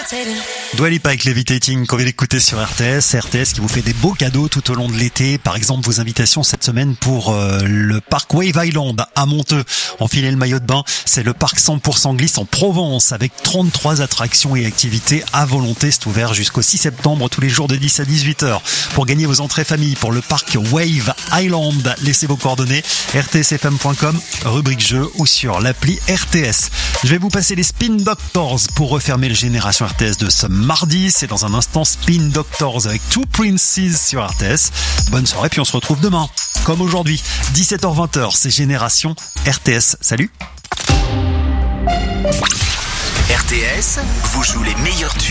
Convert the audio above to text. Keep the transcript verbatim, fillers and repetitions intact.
Dua Lipa avec Levitating qu'on vient d'écouter sur R T S. R T S qui vous fait des beaux cadeaux tout au long de l'été. Par exemple, vos invitations cette semaine pour euh, le parc Wave Island à Monteux. Enfilez le maillot de bain. C'est le parc cent pour cent glisse en Provence avec trente-trois attractions et activités à volonté. C'est ouvert jusqu'au six septembre tous les jours de dix à dix-huit heures. Pour gagner vos entrées famille pour le parc Wave Island, laissez vos coordonnées r t s f m point com, rubrique jeu ou sur l'appli R T S. Je vais vous passer les Spin Doctors pour refermer le Génération R T S de ce mardi. C'est dans un instant Spin Doctors avec Two Princes sur R T S. Bonne soirée, puis on se retrouve demain, comme aujourd'hui, dix-sept heures vingt, c'est Génération R T S. Salut. R T S vous joue les meilleurs tubes.